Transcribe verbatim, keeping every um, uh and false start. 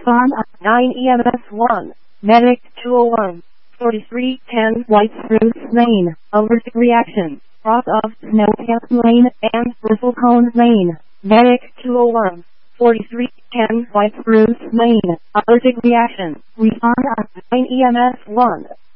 Respond nine E M S one. Medic two oh one. forty-three ten White Spruce Lane. Allergic reaction. Cross of Snowcamp Lane and Bristlecone Lane. Medic two oh one. forty-three ten White Spruce Lane. Allergic reaction. Respond nine E M S one.